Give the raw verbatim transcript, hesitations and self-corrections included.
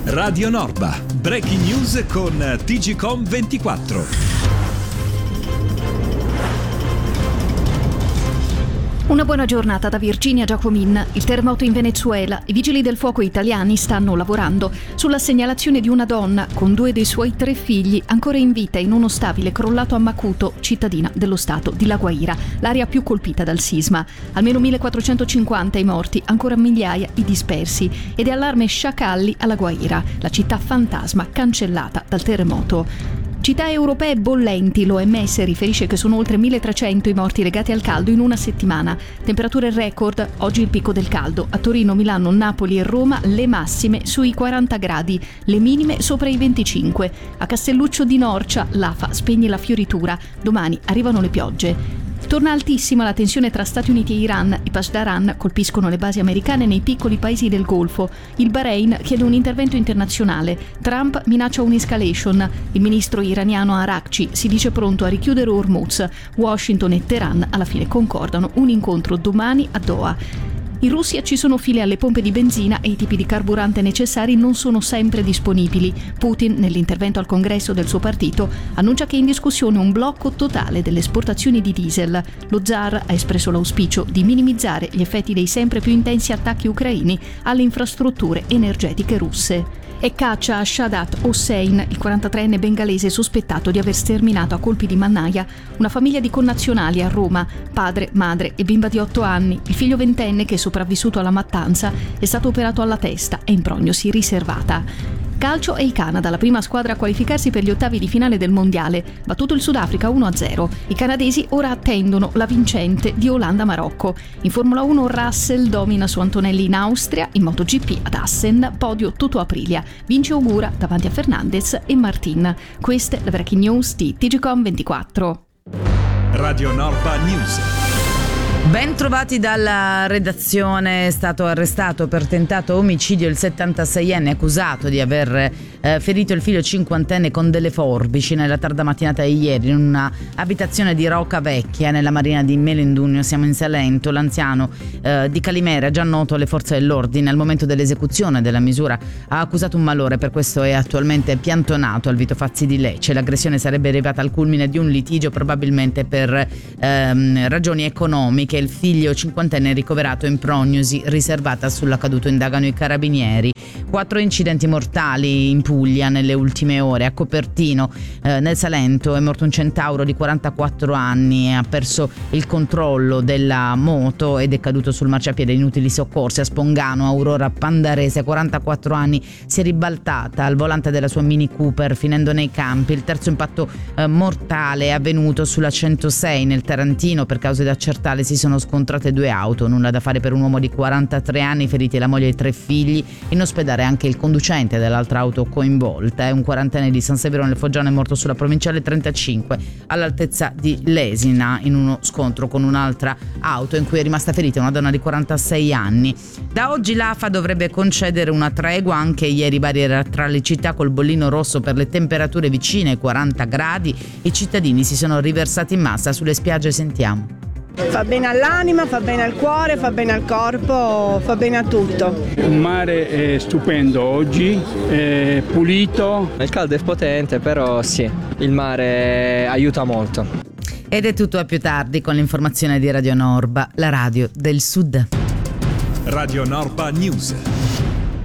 Radio Norba, breaking news con T G Com ventiquattro. Una buona giornata da Virginia Giacomin. Il terremoto in Venezuela. I vigili del fuoco italiani stanno lavorando sulla segnalazione di una donna con due dei suoi tre figli ancora in vita in uno stabile crollato a Macuto, cittadina dello stato di La Guaira, l'area più colpita dal sisma. Almeno millequattrocentocinquanta i morti, ancora migliaia i dispersi. Ed è allarme sciacalli alla Guaira, la città fantasma cancellata dal terremoto. Città europee bollenti, l'O M S riferisce che sono oltre milletrecento i morti legati al caldo in una settimana. Temperature record, oggi il picco del caldo. A Torino, Milano, Napoli e Roma le massime sui quaranta gradi, le minime sopra i venticinque. A Castelluccio di Norcia, l'A F A spegne la fioritura. Domani arrivano le piogge. Torna altissima la tensione tra Stati Uniti e Iran. I Pasdaran colpiscono le basi americane nei piccoli paesi del Golfo. Il Bahrain chiede un intervento internazionale. Trump minaccia un'escalation. Il ministro iraniano Arakci si dice pronto a richiudere Hormuz. Washington e Teheran alla fine concordano un incontro domani a Doha. In Russia ci sono file alle pompe di benzina e i tipi di carburante necessari non sono sempre disponibili. Putin, nell'intervento al congresso del suo partito, annuncia che è in discussione un blocco totale delle esportazioni di diesel. Lo zar ha espresso l'auspicio di minimizzare gli effetti dei sempre più intensi attacchi ucraini alle infrastrutture energetiche russe. E caccia a Shahadat Hossein, il quarantatreenne bengalese sospettato di aver sterminato a colpi di mannaia una famiglia di connazionali a Roma, padre, madre e bimba di otto anni. Il figlio ventenne, che è sopravvissuto alla mattanza, è stato operato alla testa e in prognosi riservata. Calcio e il Canada, la prima squadra a qualificarsi per gli ottavi di finale del mondiale, battuto il Sudafrica uno a zero. I canadesi ora attendono la vincente di Olanda-Marocco. In Formula uno Russell domina su Antonelli in Austria, in MotoGP ad Assen, podio Toto Aprilia, vince Ogura davanti a Fernandez e Martin. Queste le breaking news di T G Com ventiquattro. Radio Norba News. Ben trovati dalla redazione. È stato arrestato per tentato omicidio il settantaseienne accusato di aver eh, ferito il figlio cinquantenne con delle forbici nella tarda mattinata di ieri in una abitazione di Rocca Vecchia nella marina di Melendugno, siamo in Salento. L'anziano eh, di Calimera, già noto alle forze dell'ordine, al momento dell'esecuzione della misura ha accusato un malore, per questo è attualmente piantonato al Vito Fazzi di Lecce. L'aggressione sarebbe arrivata al culmine di un litigio, probabilmente per ehm, ragioni economiche. Il figlio cinquantenne è ricoverato in prognosi riservata. Sull'accaduto indagano i carabinieri. Quattro incidenti mortali in Puglia nelle ultime ore. A Copertino, eh, nel Salento, è morto un centauro di quarantaquattro anni, ha perso il controllo della moto ed è caduto sul marciapiede. Inutili soccorsi. A Spongano, Aurora Pandarese, quarantaquattro anni, si è ribaltata al volante della sua Mini Cooper finendo nei campi. Il terzo impatto eh, mortale è avvenuto sulla centosei nel Tarantino. Per cause da accertare si sono scontrate due auto. Nulla da fare per un uomo di quarantatré anni, feriti la moglie e tre figli. In ospedale anche il conducente dell'altra auto coinvolta. È un quarantenne di San Severo nel Foggiano, è morto sulla provinciale trentacinque all'altezza di Lesina in uno scontro con un'altra auto in cui è rimasta ferita una donna di quarantasei anni. Da oggi l'A F A dovrebbe concedere una tregua. Anche ieri Bari era tra le città col bollino rosso per le temperature vicine ai quaranta gradi. I cittadini si sono riversati in massa sulle spiagge. Sentiamo. Fa bene all'anima, fa bene al cuore, fa bene al corpo, fa bene a tutto. Un mare è stupendo oggi, è pulito. Il caldo è potente, però sì, il mare aiuta molto. Ed è tutto, a più tardi con l'informazione di Radio Norba, la radio del Sud. Radio Norba News.